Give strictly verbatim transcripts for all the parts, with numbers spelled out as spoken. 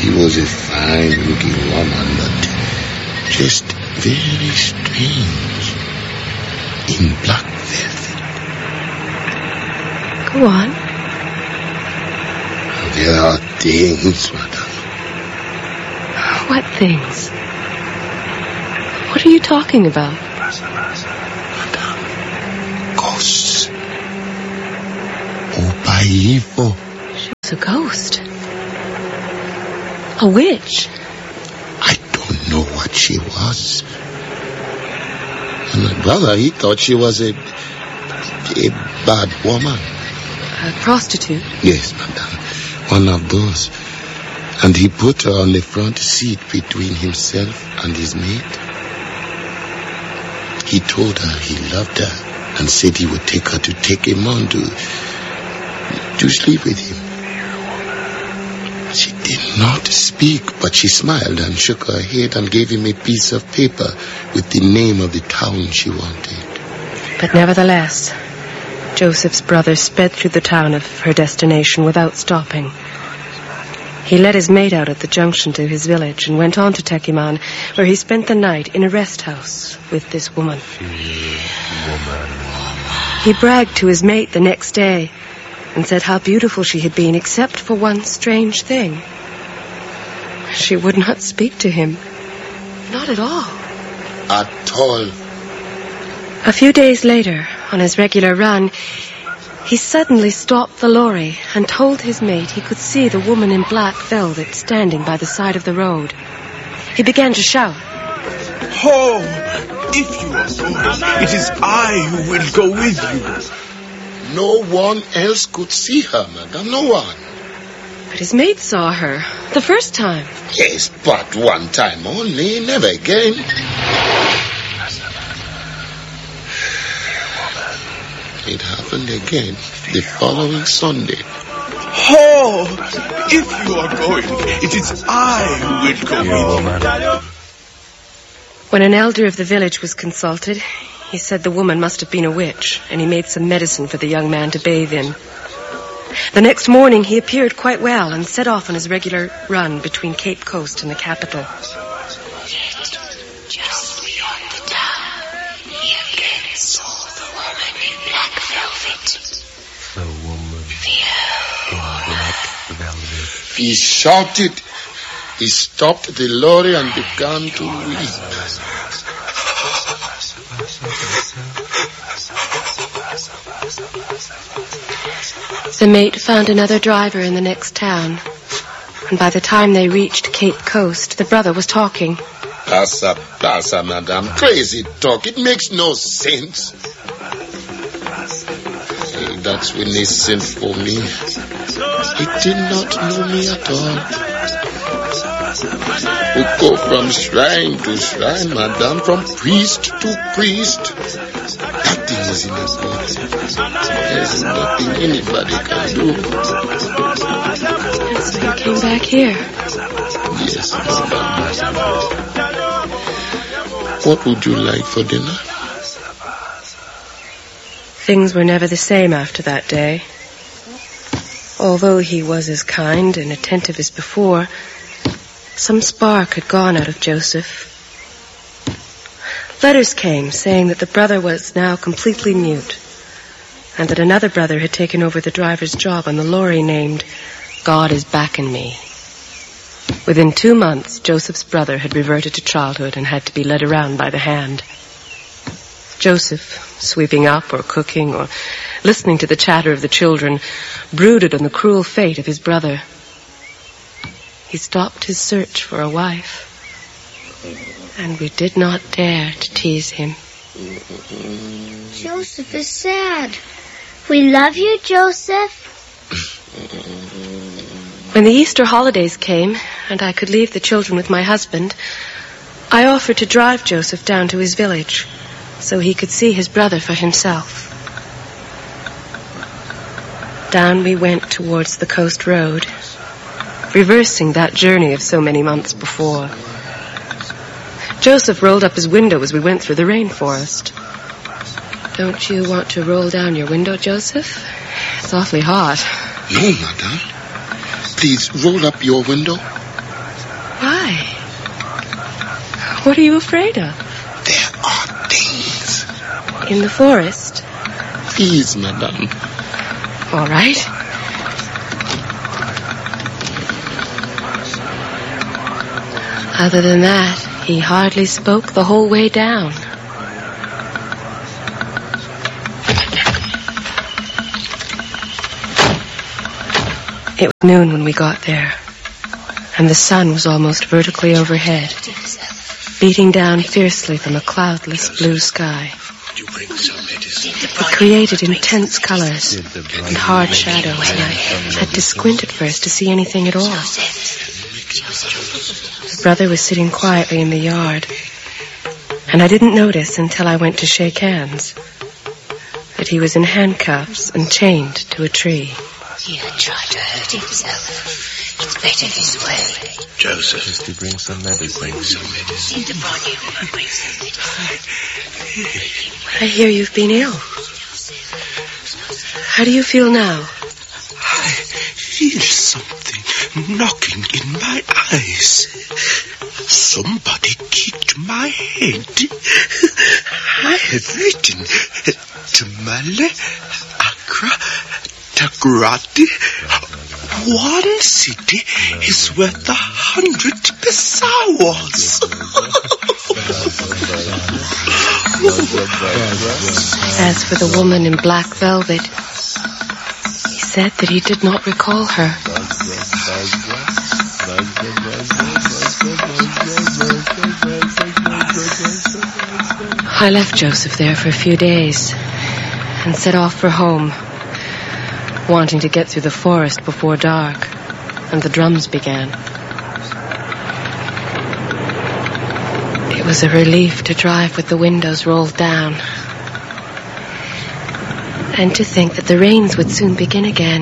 She was a fine-looking woman, but just very strange. In black velvet. Go on. There are things, madam. What things? What are you talking about? Madam, ghosts. Opaivo. She was a ghost. A witch. I don't know what she was. And my brother, he thought she was a, a bad woman. A prostitute? Yes, madam. One of those. And he put her on the front seat between himself and his mate. He told her he loved her and said he would take her to take him on to, to sleep with him. She did not speak, but she smiled and shook her head and gave him a piece of paper with the name of the town she wanted. But nevertheless, Joseph's brother sped through the town of her destination without stopping. He led his mate out at the junction to his village and went on to Tekiman, where he spent the night in a rest house with this woman. He bragged to his mate the next day and said how beautiful she had been, except for one strange thing. She would not speak to him. Not at all. At all. A few days later, on his regular run, he suddenly stopped the lorry and told his mate he could see the woman in black velvet standing by the side of the road. He began to shout. Oh, if you are going, it is I who will go with you. No one else could see her, madam. No one. But his mate saw her the first time. Yes, but one time only, never again. It happened again the following Sunday. Oh, if you are going, it is I who will go with you. When an elder of the village was consulted, he said the woman must have been a witch, and he made some medicine for the young man to bathe in. The next morning he appeared quite well and set off on his regular run between Cape Coast and the capital. Just beyond the town, he again saw the woman in black velvet. The woman The in black velvet. He shouted. He stopped the lorry and began to weep. The mate found another driver in the next town, and by the time they reached Cape Coast, the brother was talking. Passa, passa, madam. Crazy talk. It makes no sense. Hey, that's when they sent for me. He did not know me at all. We go from shrine to shrine, madam, from priest to priest. Nothing is in his body. There's nothing anybody can do. And so you came back here. Yes, madam. What would you like for dinner? Things were never the same after that day. Although he was as kind and attentive as before, some spark had gone out of Joseph. Letters came saying that the brother was now completely mute, and that another brother had taken over the driver's job on the lorry named God Is Backin' Me. Within two months, Joseph's brother had reverted to childhood and had to be led around by the hand. Joseph, sweeping up or cooking or listening to the chatter of the children, brooded on the cruel fate of his brother. He stopped his search for a wife, and we did not dare to tease him. Joseph is sad. We love you, Joseph. When the Easter holidays came, and I could leave the children with my husband, I offered to drive Joseph down to his village so he could see his brother for himself. Down we went towards the coast road, reversing that journey of so many months before. Joseph rolled up his window as we went through the rainforest. Don't you want to roll down your window, Joseph? It's awfully hot. No, madam. Please roll up your window. What are you afraid of? There are things. In the forest? Please, madame. All right. Other than that, he hardly spoke the whole way down. It was noon when we got there, and the sun was almost vertically overhead, beating down fiercely from a cloudless blue sky. It created intense colors and hard shadows, and I had to squint at first to see anything at all. The brother was sitting quietly in the yard, and I didn't notice until I went to shake hands that he was in handcuffs and chained to a tree. He had tried to hurt himself. It's better this way. Joseph, just to bring some medicine. Bring some medicine. The body will bring some medicine. I hear you've been ill. How do you feel now? I feel something knocking in my eyes. Somebody kicked my head. I have written Tamale Accra Takoradi. One city is worth a hundred pesawas. As for the woman in black velvet, he said that he did not recall her. I left Joseph there for a few days and set off for home, wanting to get through the forest before dark, and the drums began. It was a relief to drive with the windows rolled down, and to think that the rains would soon begin again.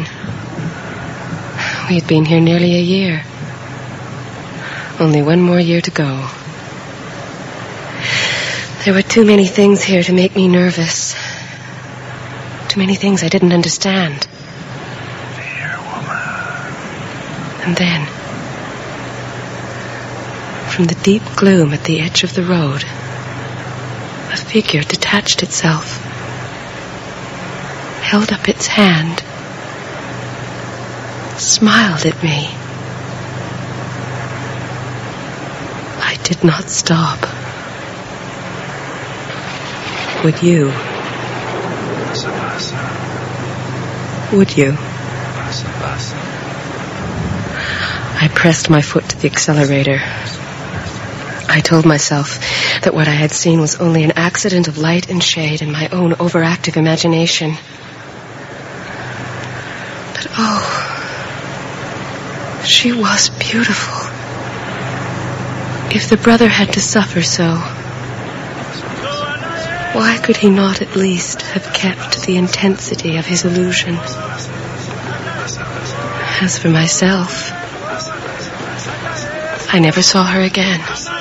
We had been here nearly a year. Only one more year to go. There were too many things here to make me nervous. Too many things I didn't understand. And then, from the deep gloom at the edge of the road, a figure detached itself, held up its hand, smiled at me. I did not stop. Would you? Would you? I pressed my foot to the accelerator. I told myself that what I had seen was only an accident of light and shade in my own overactive imagination. But oh, she was beautiful. If the brother had to suffer so, why could he not at least have kept the intensity of his illusion? As for myself, I never saw her again.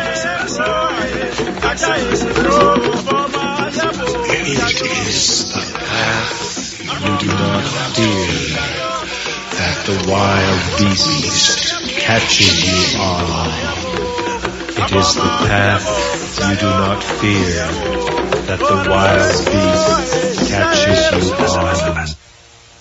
It is the path You do not fear that the wild beast catches you on. It is the path you do not fear that the wild beast catches you on.